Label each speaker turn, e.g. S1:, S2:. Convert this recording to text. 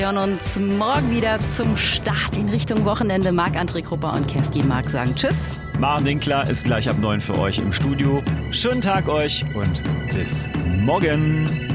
S1: Wir hören uns morgen wieder zum Start in Richtung Wochenende. Marc-André Krupper und Kerstin Mark sagen Tschüss.
S2: Maren Winkler ist gleich ab 9 für euch im Studio. Schönen Tag euch und bis morgen.